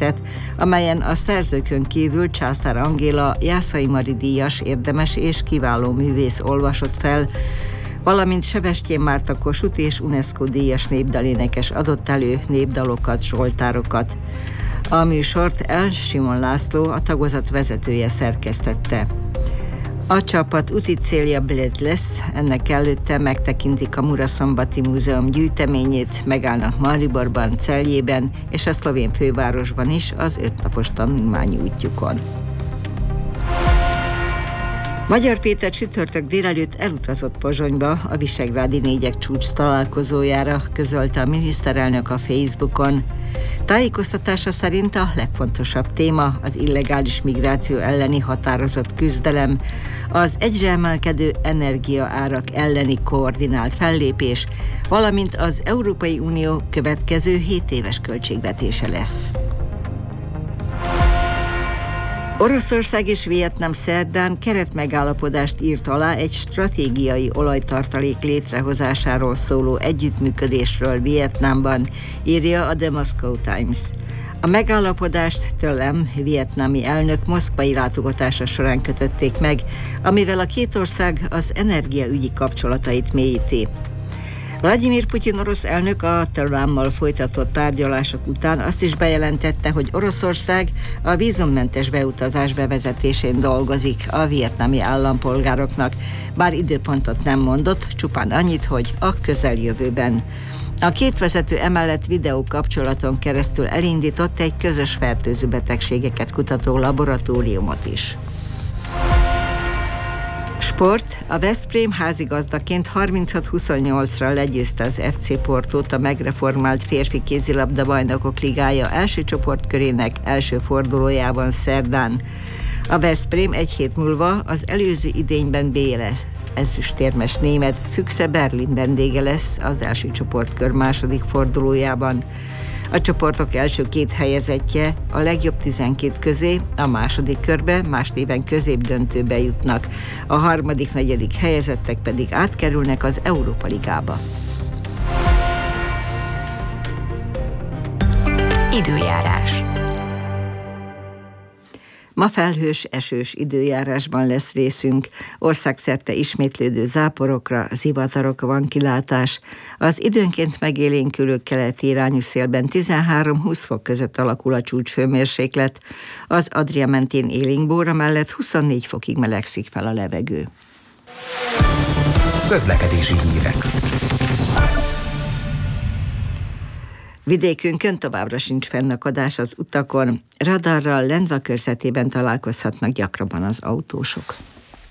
kötetet, amelyen a szerzőkön kívül Császár Angéla Jászai Mari díjas érdemes és kiváló művész olvasott fel, valamint Sebestyén Márta Kossuth és UNESCO díjas népdalénekes adott elő népdalokat, zsoltárokat. A műsort L. Simon László, a tagozat vezetője szerkesztette. A csapat úti célja Bled lesz, ennek előtte megtekintik a Muraszombati Múzeum gyűjteményét, megállnak Mariborban, Celjében és a szlovén fővárosban is az 5 napos tanulmányi útjukon. Magyar Péter csütörtök délelőtt elutazott Pozsonyba a Visegrádi négyek csúcs találkozójára, közölte a miniszterelnök a Facebookon. Tájékoztatása szerint a legfontosabb téma az illegális migráció elleni határozott küzdelem, az egyre emelkedő energiaárak elleni koordinált fellépés, valamint az Európai Unió következő 7 éves költségvetése lesz. Oroszország és Vietnám szerdán keretmegállapodást írt alá egy stratégiai olajtartalék létrehozásáról szóló együttműködésről Vietnámban, írja a The Moscow Times. A megállapodást Tölem vietnámi elnök moszkvai látogatása során kötötték meg, amivel a két ország az energiaügyi kapcsolatait mélyíti. Vladimir Putyin orosz elnök a Tehránnal folytatott tárgyalások után azt is bejelentette, hogy Oroszország a vízummentes beutazás bevezetésén dolgozik a vietnámi állampolgároknak, bár időpontot nem mondott, csupán annyit, hogy a közeljövőben. A két vezető emellett videókapcsolaton keresztül elindított egy közös fertőző betegségeket kutató laboratóriumot is. Sport. A Veszprém házigazdaként 36-28-ra legyőzte az FC Portót a megreformált férfi kézilabda bajnokok ligája első csoportkörének első fordulójában szerdán. A Veszprém egy hét múlva az előző idényben BL ezüstérmes német Füchse Berlin vendége lesz az első csoportkör második fordulójában. A csoportok első 2 helyezettje a legjobb 12 közé a második körbe, más néven középdöntőbe jutnak. A harmadik, negyedik helyezettek pedig átkerülnek az Európa Ligába. Időjárás. Ma felhős, esős időjárásban lesz részünk. Országszerte ismétlődő záporokra, zivatarokra van kilátás. Az időnként megélénkülő keleti irányú szélben 13-20 fok között alakul a csúcshőmérséklet. Az Adria mentén élénk bóra mellett 24 fokig melegszik fel a levegő. Közlekedési hírek. Vidékünkön továbbra sincs fennakadás az utakon. Radarral Lendva körzetében találkozhatnak gyakrabban az autósok.